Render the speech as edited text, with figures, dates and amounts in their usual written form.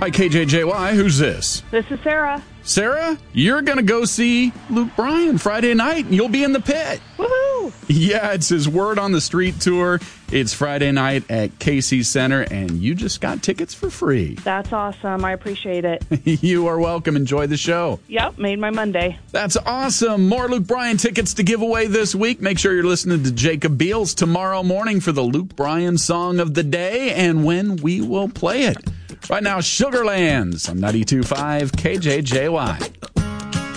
Hi, KJJY. Who's this? This is Sarah. Sarah, you're going to go see Luke Bryan Friday night, and you'll be in the pit. Woohoo! Yeah, it's his Word on the Street tour. It's Friday night at Casey Center, and you just got tickets for free. That's awesome. I appreciate it. You are welcome. Enjoy the show. Yep, made my Monday. That's awesome. More Luke Bryan tickets to give away this week. Make sure you're listening to Jacob Beals tomorrow morning for the Luke Bryan song of the day and when we will play it. Right now, Sugarlands on 92.5 KJJY.